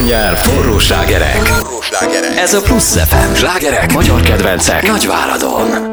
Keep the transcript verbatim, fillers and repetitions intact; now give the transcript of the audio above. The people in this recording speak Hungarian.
nyár, forró slágerek. Ez a Plusz ef em. Slágerek, magyar kedvencek, Nagyváradon.